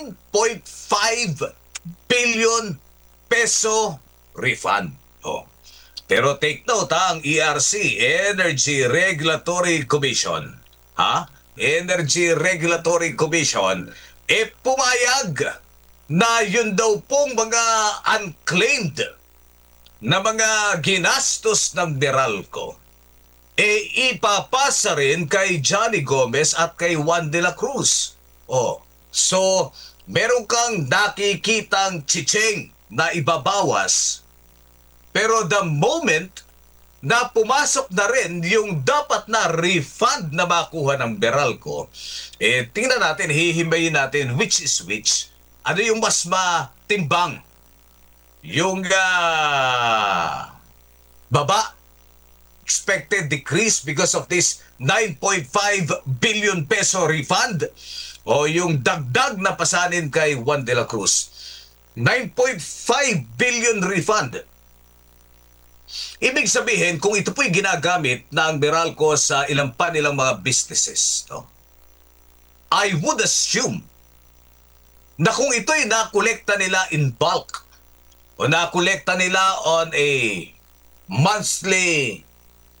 9.5 billion peso refund. Oh. Pero take note ha, ang ERC, Energy Regulatory Commission, Energy Regulatory Commission, pumayag na yun daw pong mga unclaimed na mga ginastos ng Meralco, ipapasa rin kay Johnny Gomez at kay Juan de la Cruz. Oh, so meron kang nakikitang chicheng na ibabawas, pero the moment na pumasok na rin yung dapat na refund na makuha ng Meralco, tingnan natin, hihimayin natin which is which. Ano yung mas matimbang? Yung baba, expected decrease because of this 9.5 billion peso refund, o yung dagdag na pasanin kay Juan de la Cruz? 9.5 billion refund. Ibig sabihin, kung ito po'y ginagamit ng Meralco sa ilang pa nilang mga businesses, no? I would assume na kung ito'y nakolekta nila in bulk o nakolekta nila on a monthly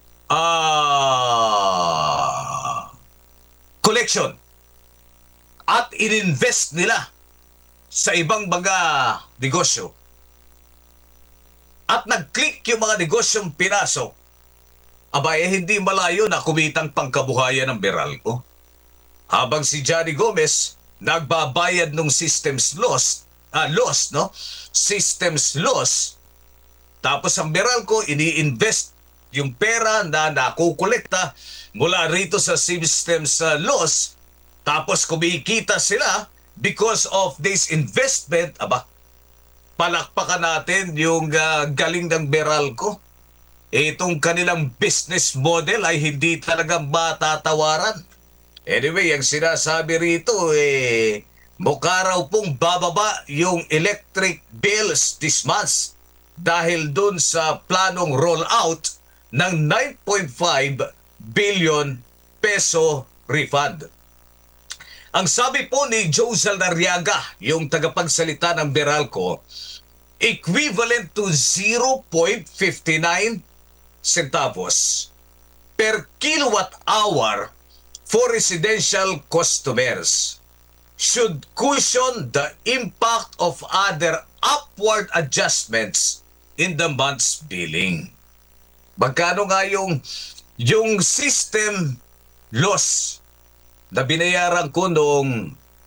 collection at ininvest nila sa ibang mga negosyo, at nag-click yung mga negosyong pinasok, hindi malayo na kumitang pangkabuhayan ng Meralco. Habang si Johnny Gomez nagbabayad ng systems loss, no? Systems loss. Tapos ang Meralco ini-invest yung pera na nakukolekta mula rito sa systems loss. Tapos kumikita sila because of this investment. Palakpakan natin yung galing ng Meralco. Itong kanilang business model ay hindi talaga matatawaran. Anyway, ang sinasabi rito, mukha raw pong bababa yung electric bills this month dahil dun sa planong rollout ng 9.5 billion peso refund. Ang sabi po ni Joe Zaldarriaga, yung tagapagsalita ng Meralco, equivalent to 0.59 centavos per kilowatt hour for residential customers should cushion the impact of other upward adjustments in the month's billing. Magkano nga yung system loss na binayaran ko noong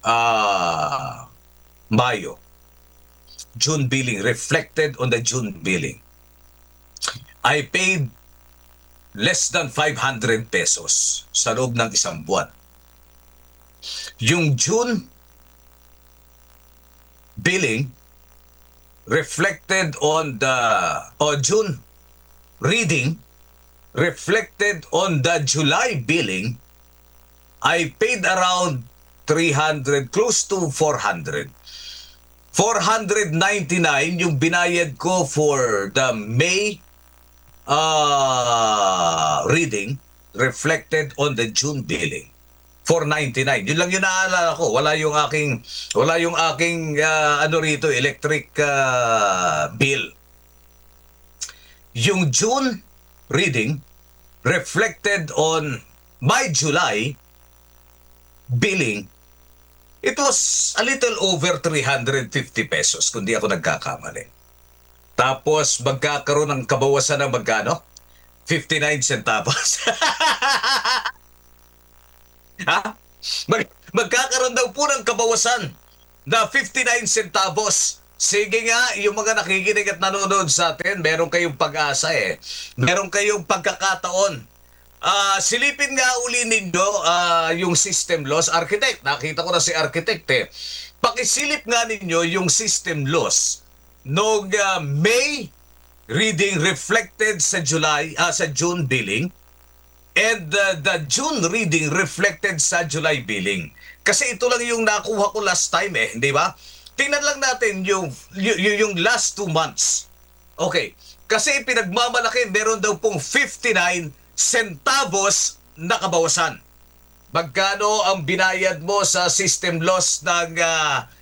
Mayo? June billing, reflected on the June billing, I paid less than 500 pesos sa loob ng isang buwan. Yung June billing reflected on June reading reflected on the July billing, I paid around 300, close to 400. 499 yung binayad ko for the May reading reflected on the June billing. 499. Yun lang yung naalala ko. Wala yung aking electric bill. Yung June reading reflected on my July billing. It was a little over 350 pesos, kung di ako nagkakamali. Tapos magkakaroon ng kabawasan ng magkano? 59 centavos. Magkakaroon daw po ng kabawasan na 59 centavos. Sige nga, yung mga nakikinig at nanonood sa atin, meron kayong pag-asa Meron kayong pagkakataon. Silipin nga uli ninyo yung system loss. Architect, nakita ko na si Architect Pakisilip nga ninyo yung system loss noong May reading reflected sa June billing, and the June reading reflected sa July billing. Kasi ito lang yung nakuha ko last time di ba? Tingnan lang natin yung last 2 months. Okay, kasi pinagmamalaki, meron daw pong 59 centavos na kabawasan. Magkano ang binayad mo sa system loss ng